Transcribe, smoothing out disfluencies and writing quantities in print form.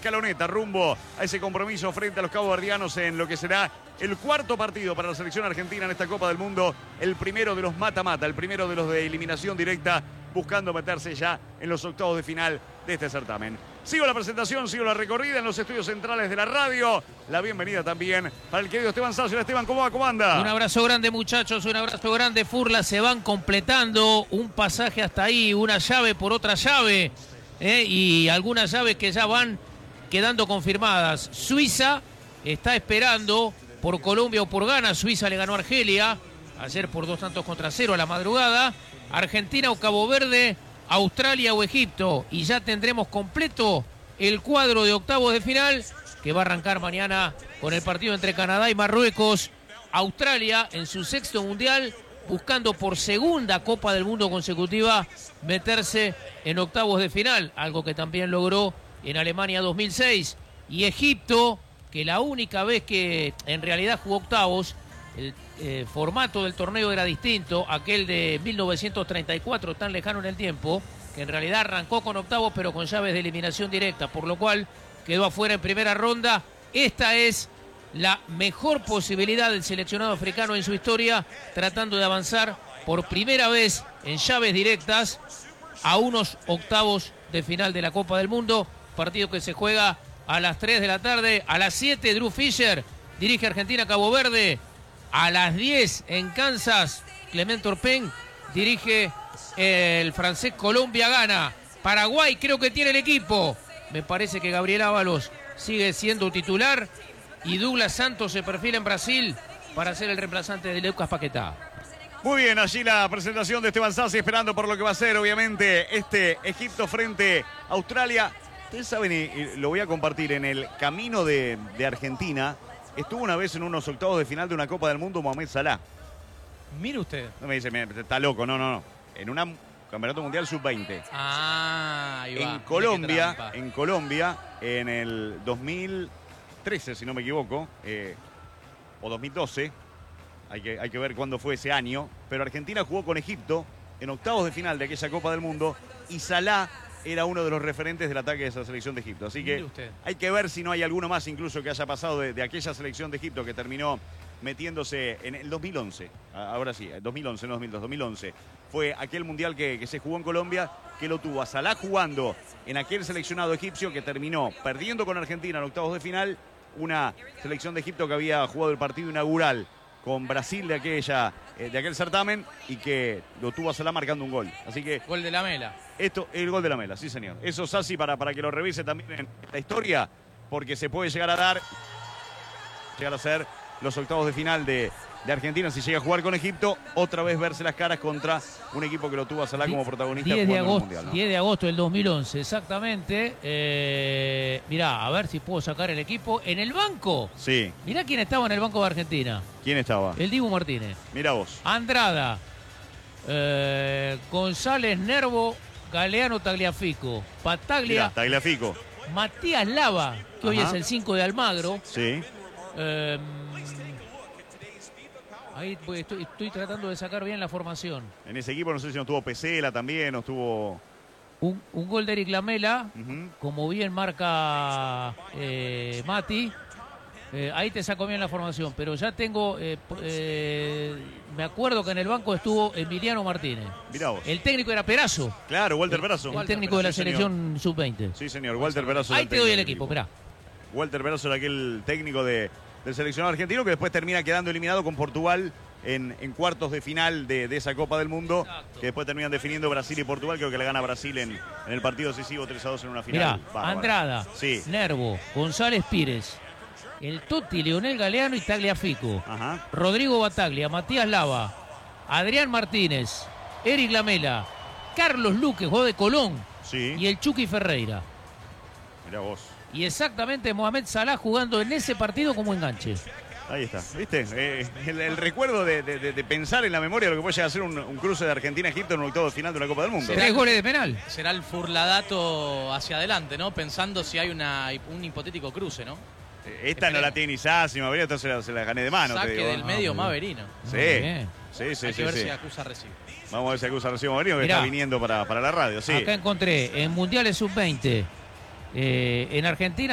escaloneta rumbo a ese compromiso frente a los caboverdianos en lo que será el cuarto partido para la selección argentina en esta Copa del Mundo. El primero de los mata-mata, el primero de los de eliminación directa, buscando meterse ya en los octavos de final de este certamen. Sigo la presentación, sigo la recorrida en los estudios centrales de la radio. La bienvenida también para el querido Esteban Sassi. Esteban, ¿cómo va? ¿Cómo anda? Un abrazo grande, muchachos, un abrazo grande. Furla, se van completando un pasaje hasta ahí, una llave por otra llave, y algunas llaves que ya van quedando confirmadas. Suiza está esperando por Colombia o por Ghana. Suiza le ganó a Argelia ayer por 2-0 a la madrugada. Argentina o Cabo Verde, Australia o Egipto, y ya tendremos completo el cuadro de octavos de final que va a arrancar mañana con el partido entre Canadá y Marruecos. Australia en su sexto mundial, buscando por segunda Copa del Mundo consecutiva meterse en octavos de final, algo que también logró en Alemania 2006. Y Egipto, que la única vez que en realidad jugó octavos, el formato del torneo era distinto, aquel de 1934, tan lejano en el tiempo, que en realidad arrancó con octavos pero con llaves de eliminación directa, por lo cual quedó afuera en primera ronda. Esta es la mejor posibilidad del seleccionado africano en su historia, tratando de avanzar por primera vez en llaves directas a unos octavos de final de la Copa del Mundo, partido que se juega a las 3 de la tarde, a las 7 Drew Fisher dirige Argentina-Cabo Verde. A las 10 en Kansas, Clement Turpin dirige el francés Colombia-Ghana. Paraguay creo que tiene el equipo. Me parece que Gabriel Ábalos sigue siendo titular y Douglas Santos se perfila en Brasil para ser el reemplazante de Lucas Paquetá. Muy bien, allí la presentación de Esteban Sassi, esperando por lo que va a ser, obviamente, este Egipto frente a Australia. Ustedes saben, y lo voy a compartir, en el camino de Argentina, estuvo una vez en unos octavos de final de una Copa del Mundo Mohamed Salah. Mire usted. No me dice, está loco, no. En un campeonato mundial sub-20. Ahí va. En Colombia, en el 2013, si no me equivoco, o 2012, hay que ver cuándo fue ese año, pero Argentina jugó con Egipto en octavos de final de aquella Copa del Mundo y Salah era uno de los referentes del ataque de esa selección de Egipto. Así que hay que ver si no hay alguno más incluso que haya pasado de aquella selección de Egipto que terminó metiéndose en el 2011. Ahora sí, 2011, no 2002, 2011. Fue aquel mundial que se jugó en Colombia, que lo tuvo a Salah jugando en aquel seleccionado egipcio que terminó perdiendo con Argentina en octavos de final. Una selección de Egipto que había jugado el partido inaugural con Brasil de aquel certamen y que lo tuvo a Salah marcando un gol. Así que gol de Lamela. El gol de Lamela, sí señor. Eso Sassi para que lo revise también en la historia, porque se puede llegar a ser los octavos de final de Argentina si llega a jugar con Egipto, otra vez verse las caras contra un equipo que lo tuvo a Salah como protagonista 10 de agosto, mundial, ¿no? 10 de agosto del 2011, exactamente. Mirá, a ver si puedo sacar el equipo. En el banco, sí. Mirá quién estaba en el banco de Argentina. ¿Quién estaba? El Dibu Martínez. Mirá vos. Andrada, González, Nervo, Galeano, Tagliafico, Pataglia, Tagliafico, Matías Lava, que hoy es el 5 de Almagro. Sí. Ahí estoy tratando de sacar bien la formación. En ese equipo no sé si no estuvo Pesela también, no estuvo... Un gol de Eric Lamela, como bien marca Mati. Ahí te saco bien la formación, pero ya tengo... me acuerdo que en el banco estuvo Emiliano Martínez. Mirá vos. El técnico era Perazo. Claro, Walter Perazo. El técnico de la selección sub-20. Sí, señor, Walter Perazo. Ahí te doy el equipo, esperá. Walter Perazo era aquel técnico del seleccionado argentino que después termina quedando eliminado con Portugal en cuartos de final de esa Copa del Mundo. Exacto. Que después terminan definiendo Brasil y Portugal. Creo que le gana Brasil en el partido decisivo 3-2 en una final. Mirá, Andrada, sí. Nervo, González Pires, el Totti, Leonel Galeano y Tagliafico. Rodrigo Bataglia, Matías Lava, Adrián Martínez, Eric Lamela, Carlos Luque, jugó de Colón, sí. Y el Chucky Ferreira. Mirá vos. Y exactamente Mohamed Salah jugando en ese partido como enganche. Ahí está, ¿viste? El recuerdo de pensar en la memoria de lo que puede llegar a ser un cruce de Argentina-Egipto en un octavo de final de una Copa del Mundo. 3 goles de penal. Será el furladato hacia adelante, ¿no? Pensando si hay un hipotético cruce, ¿no? Esta no la tiene ni Sassi, Maverino, esta se la gané de mano. Saque del medio Maverino. Sí. Sí. Hay que ver si Acusa recibe. Vamos a ver si Acusa recibe Maverino, que está viniendo para la radio. Sí. Acá encontré en Mundiales Sub-20 en Argentina.